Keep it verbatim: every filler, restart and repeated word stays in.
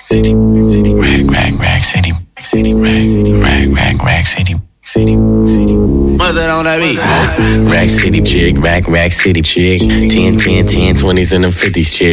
city, rag, rag, rag city, city, rag, rag, rag, rag city, city, city. What's that on that beat? Rack City chick, rack, rack city chick. ten, ten, ten, twenties and them fifties chick.